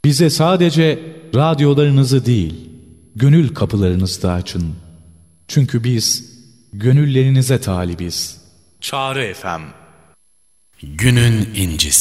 Bize sadece radyolarınızı değil, gönül kapılarınızı da açın. Çünkü biz gönüllerinize talibiz. Çağrı FM. Günün incisi.